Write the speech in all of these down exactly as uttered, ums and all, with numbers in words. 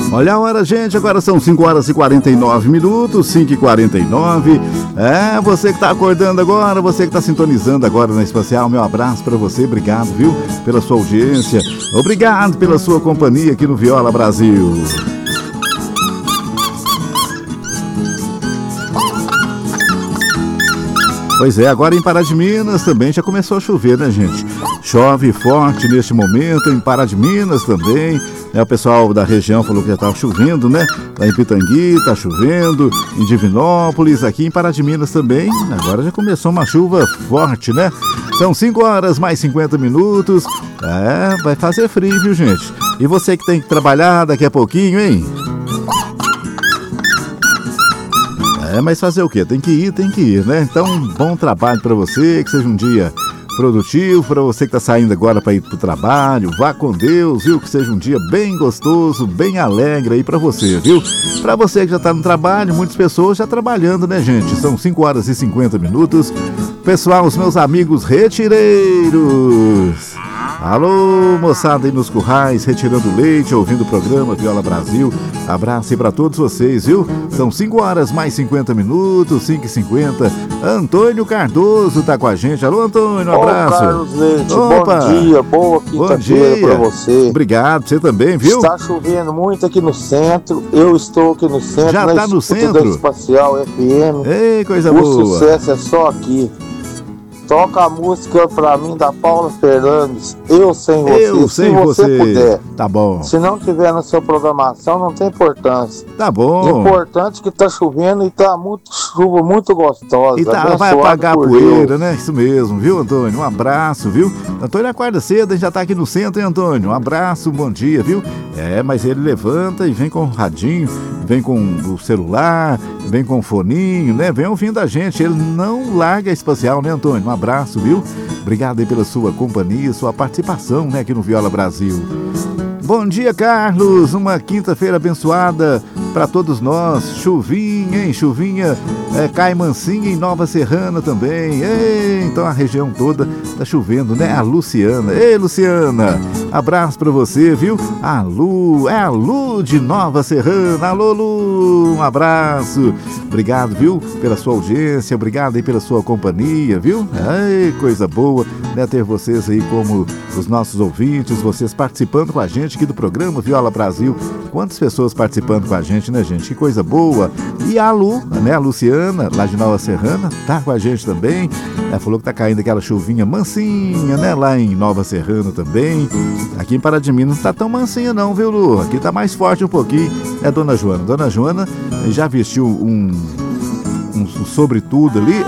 Olha a hora, gente, agora são cinco horas e quarenta e nove minutos, cinco e quarenta e nove. É, você que tá acordando agora, você que tá sintonizando agora na Espacial, meu abraço pra você, obrigado, viu, pela sua audiência, obrigado pela sua companhia aqui no Viola Brasil. Pois é, agora em Pará de Minas também já começou a chover, né, gente? Chove forte neste momento, em Pará de Minas também. É, o pessoal da região falou que já estava chovendo, né? Lá em Pitangui está chovendo, em Divinópolis, aqui em Pará de Minas também. Agora já começou uma chuva forte, né? São cinco horas mais cinquenta minutos. É, vai fazer frio, viu, gente? E você que tem que trabalhar daqui a pouquinho, hein? É, mas fazer o quê? Tem que ir, tem que ir, né? Então, bom trabalho para você, que seja um dia produtivo, para você que tá saindo agora para ir pro trabalho, vá com Deus, viu? Que seja um dia bem gostoso, bem alegre aí para você, viu? Para você que já tá no trabalho, muitas pessoas já trabalhando, né, gente? São cinco horas e cinquenta minutos. Pessoal, os meus amigos retireiros. Alô, moçada aí nos currais, retirando leite, ouvindo o programa Viola Brasil. Abraço aí pra todos vocês, viu? São cinco horas mais cinquenta minutos, cinco e cinquenta. Antônio Cardoso tá com a gente. Alô, Antônio, um abraço. Ô, Carlos Leite, Opa. Bom dia, boa quinta-feira pra você. Obrigado, você também, viu? Está chovendo muito aqui no centro, eu estou aqui no centro. Já tá no centro? Da Espacial F M. Ei, coisa o boa. O sucesso é só aqui. Toca a música pra mim da Paula Fernandes, Eu Sem Você, eu se sem você, você puder. Tá bom. Se não tiver na sua programação, não tem importância. Tá bom. Importante que tá chovendo e tá muito chuva, muito gostosa. E tá, vai apagar a poeira, Deus. Né? Isso mesmo, viu, Antônio? Um abraço, viu? Antônio acorda cedo, a gente já tá aqui no centro, hein, Antônio? Um abraço, um bom dia, viu? É, mas ele levanta e vem com o radinho, vem com o celular, vem com o foninho, né? Vem ouvindo a gente. Ele não larga a Espacial, né, Antônio? Um abraço, viu? Obrigado aí pela sua companhia, sua participação, né, aqui no Viola Brasil. Bom dia, Carlos. Uma quinta-feira abençoada para todos nós. Chuvinha, hein? Chuvinha é, cai mansinha em Nova Serrana também. Ei, então a região toda tá chovendo, né? A Luciana. Ei, Luciana. Abraço para você, viu? A Lu, é a Lu de Nova Serrana. Alô, Lu. Um abraço. Obrigado, viu? Pela sua audiência. Obrigado aí pela sua companhia, viu? Ei, coisa boa, né? Ter vocês aí como os nossos ouvintes, vocês participando com a gente aqui do programa Viola Brasil. Quantas pessoas participando com a gente, né, gente? Que coisa boa. E a Lu, né, a Luciana, lá de Nova Serrana, tá com a gente também. Ela falou que tá caindo aquela chuvinha mansinha, né, lá em Nova Serrana também. Aqui em Pará de Minas não tá tão mansinha não, viu, Lu? Aqui tá mais forte um pouquinho. É Dona Joana. Dona Joana já vestiu um, um, um sobretudo ali.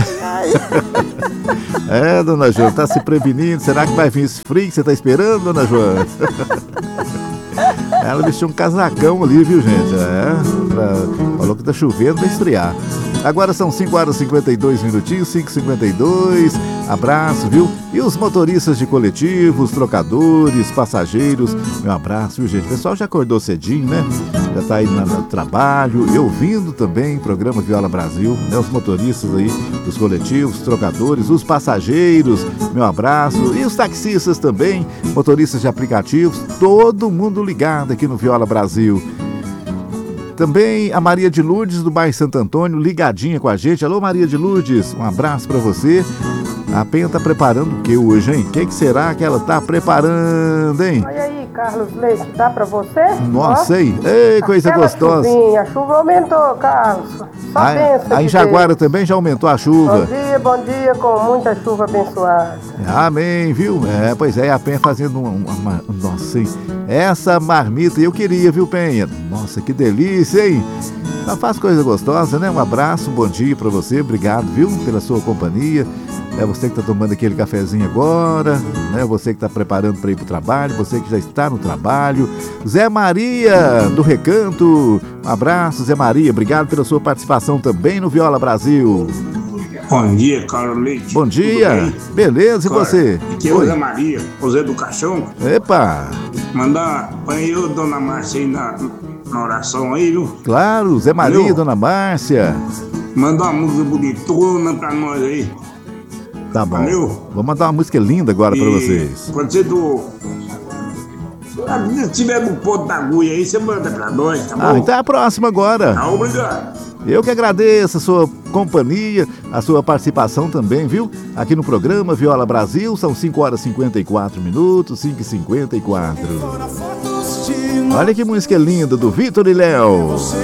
É, Dona Joana, tá se prevenindo. Será que vai vir esse frio que você tá esperando, Dona Joana? Ela vestiu um casacão ali, viu, gente? É, pra... falou que tá chovendo, vai esfriar. Agora são cinco horas e cinquenta e dois minutinhos, cinco e cinquenta e dois. Abraço, viu? E os motoristas de coletivos, trocadores, passageiros, meu abraço, viu, gente? O pessoal já acordou cedinho, né? Já tá aí no, no trabalho, eu ouvindo também o programa Viola Brasil, né? Os motoristas aí dos coletivos, trocadores, os passageiros, meu abraço. E os taxistas também, motoristas de aplicativos, todo mundo ligado aqui no Viola Brasil. Também a Maria de Lourdes, do bairro Santo Antônio, ligadinha com a gente. Alô, Maria de Lourdes, um abraço pra você. A Penha tá preparando o que hoje, hein? O que, que será que ela tá preparando, hein? Olha aí, Carlos Leite, dá pra você? Nossa, hein? Ei, coisa Aquela gostosa. Chuvinha, a chuva aumentou, Carlos. Só Aí, pensa aí em Jaguara Deus. Também já aumentou a chuva. Bom dia, bom dia, com muita chuva abençoada. Amém, viu? É, pois é, a Penha fazendo uma, uma, uma... Nossa, hein? Essa marmita eu queria, viu, Penha? Nossa, que delícia, hein? Ela faz coisa gostosa, né? Um abraço, um bom dia pra você. Obrigado, viu? Pela sua companhia. É você que está tomando aquele cafezinho agora, né? Você que está preparando para ir para o trabalho, você que já está no trabalho. Zé Maria, do Recanto. Um abraço, Zé Maria. Obrigado pela sua participação também no Viola Brasil. Bom dia, Carlos Leite. Bom dia. Beleza, e Cara, você? Aqui é o Zé Maria, o Zé do Caixão. Epa. Mandar, põe eu, Dona Márcia, aí na, na oração aí, viu? Claro, Zé Maria, Valeu. Dona Márcia. Manda uma música bonitona pra nós aí. Tá bom. Valeu. Vou mandar uma música linda agora e pra vocês. Pode ser do Se tiver no ponto da agulha aí, você manda pra nós, tá bom? Ah, então é a próxima agora. Tá, obrigado. Eu que agradeço a sua companhia, a sua participação também, viu? Aqui no programa Viola Brasil, são cinco horas e cinquenta e quatro minutos, cinco e cinquenta e quatro. Olha que música linda do Vitor e Léo.